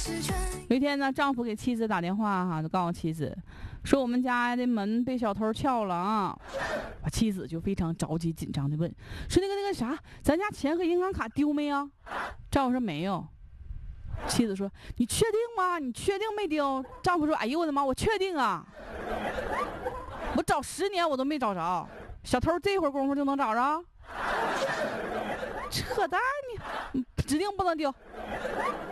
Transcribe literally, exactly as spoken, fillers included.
有一天呢，丈夫给妻子打电话哈、啊，就告诉妻子说我们家的门被小偷撬了啊。妻子就非常着急紧张的问说那个那个啥，咱家钱和银行卡丢没啊？丈夫说没有。妻子说你确定吗？你确定没丢？丈夫说哎呦我的妈，我确定啊，我找十年我都没找着，小偷这会儿功夫就能找着？扯淡，你指定不能丢。